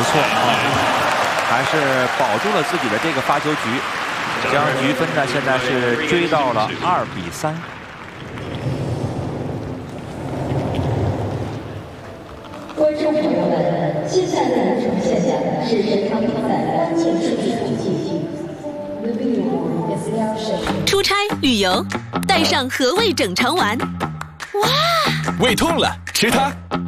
错还是保住了自己的这个发球局，将局分呢现在是追到了2-3。 观众朋友们，现在为您呈现的是本场比赛关键数据统计。 出差旅游，带上和味整肠丸，哇！ 胃痛了，吃它。